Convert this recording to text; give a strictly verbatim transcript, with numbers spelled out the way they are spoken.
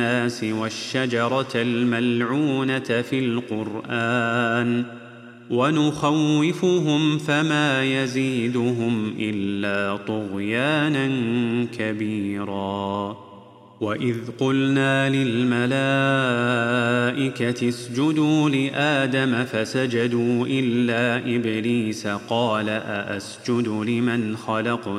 الناس والشجرة الملعونة في القرآن ونخوفهم فما يزيدهم إلا طغيانا كبيرا. وإذ قلنا للملائكة اسجدوا لآدم فسجدوا إلا إبليس قال أأسجد لمن خلقت